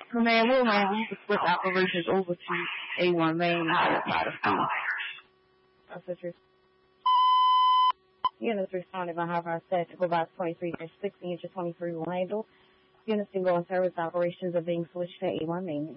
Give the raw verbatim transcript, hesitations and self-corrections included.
Command will now switch operations over to A one main outside of school. Officers. Units responded by Harvard said to provide twenty-three sixty into twenty-three will handle. Units to go on service operations are being switched to A one main.